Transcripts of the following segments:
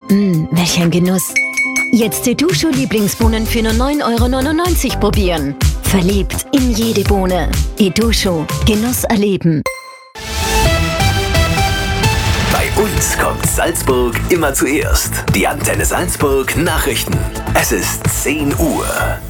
Welch ein Genuss. Jetzt Eduscho Lieblingsbohnen für nur 9,99 € probieren. Verliebt in jede Bohne. Eduscho. Genuss erleben. Bei uns kommt Salzburg immer zuerst. Die Antenne Salzburg Nachrichten. Es ist 10 Uhr.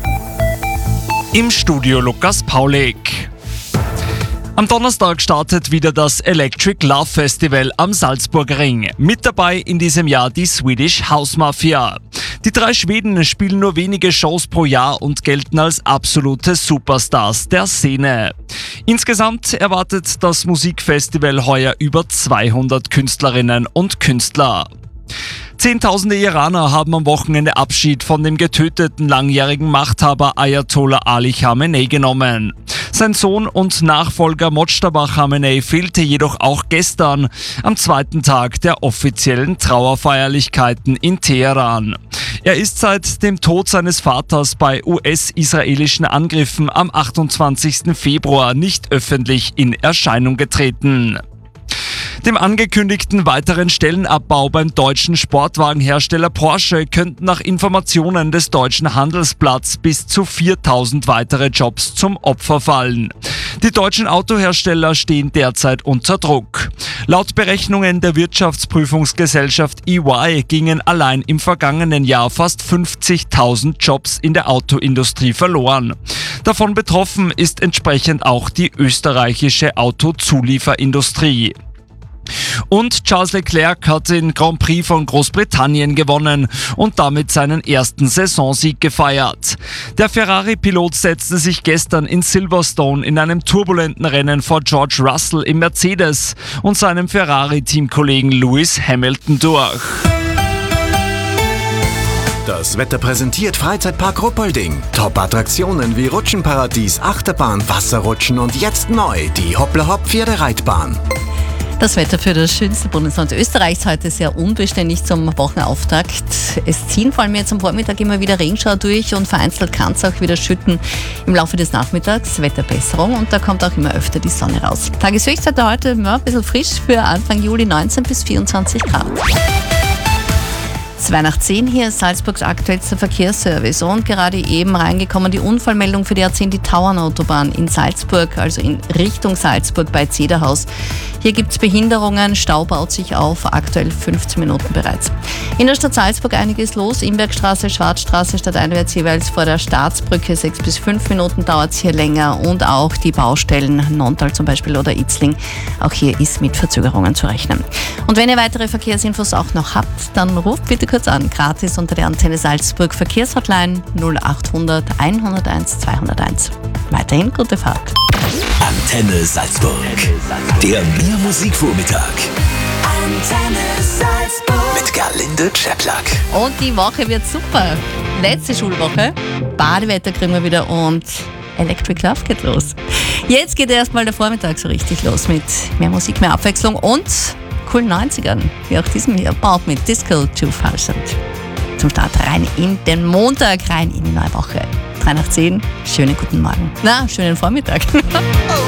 Im Studio Lukas Paulik. Am Donnerstag startet wieder das Electric Love Festival am Salzburger Ring. Mit dabei in diesem Jahr die Swedish House Mafia. Die 3 Schweden spielen nur wenige Shows pro Jahr und gelten als absolute Superstars der Szene. Insgesamt erwartet das Musikfestival heuer über 200 Künstlerinnen und Künstler. Zehntausende Iraner haben am Wochenende Abschied von dem getöteten langjährigen Machthaber Ayatollah Ali Khamenei genommen. Sein Sohn und Nachfolger Mojtaba Khamenei fehlte jedoch auch gestern, am 2. Tag der offiziellen Trauerfeierlichkeiten in Teheran. Er ist seit dem Tod seines Vaters bei US-israelischen Angriffen am 28. Februar nicht öffentlich in Erscheinung getreten. Dem angekündigten weiteren Stellenabbau beim deutschen Sportwagenhersteller Porsche könnten nach Informationen des Deutschen Handelsblatts bis zu 4.000 weitere Jobs zum Opfer fallen. Die deutschen Autohersteller stehen derzeit unter Druck. Laut Berechnungen der Wirtschaftsprüfungsgesellschaft EY gingen allein im vergangenen Jahr fast 50.000 Jobs in der Autoindustrie verloren. Davon betroffen ist entsprechend auch die österreichische Autozulieferindustrie. Und Charles Leclerc hat den Grand Prix von Großbritannien gewonnen und damit seinen ersten Saisonsieg gefeiert. Der Ferrari-Pilot setzte sich gestern in Silverstone in einem turbulenten Rennen vor George Russell im Mercedes und seinem Ferrari-Teamkollegen Lewis Hamilton durch. Das Wetter präsentiert Freizeitpark Ruppolding. Top-Attraktionen wie Rutschenparadies, Achterbahn, Wasserrutschen und jetzt neu die Hoppla-Hopp-Pferdereitbahn. Das Wetter für das schönste Bundesland Österreichs heute sehr unbeständig zum Wochenauftakt. Es ziehen vor allem jetzt am Vormittag immer wieder Regenschauer durch und vereinzelt kann es auch wieder schütten. Im Laufe des Nachmittags Wetterbesserung und da kommt auch immer öfter die Sonne raus. Tageshöchstwerte heute ein bisschen frisch für Anfang Juli 19 bis 24 Grad. 2 nach 10 hier ist Salzburgs aktuellster Verkehrsservice und gerade eben reingekommen die Unfallmeldung für die A10, die Tauernautobahn in Salzburg, also in Richtung Salzburg bei Zederhaus. Hier gibt es Behinderungen, Stau baut sich auf, aktuell 15 Minuten bereits. In der Stadt Salzburg einiges los, Imbergstraße, Schwarzstraße, stadteinwärts jeweils vor der Staatsbrücke 6 bis 5 Minuten dauert es hier länger und auch die Baustellen Nonntal zum Beispiel oder Itzling, auch hier ist mit Verzögerungen zu rechnen. Und wenn ihr weitere Verkehrsinfos auch noch habt, dann ruft bitte kurz an, gratis unter der Antenne Salzburg Verkehrshotline 0800 101 201. Weiterhin gute Fahrt. Antenne Salzburg. Der Mehr-Musik-Vormittag. Antenne Salzburg. Mit Gerlinde Czeplak. Und die Woche wird super. Letzte Schulwoche. Badewetter kriegen wir wieder und Electric Love geht los. Jetzt geht erstmal der Vormittag so richtig los mit mehr Musik, mehr Abwechslung und coolen 90ern, wie auch diesem hier, Bob mit Disco 2000. Zum Start rein in den Montag, rein in die neue Woche. 3 nach 10, schönen guten Morgen. Schönen Vormittag.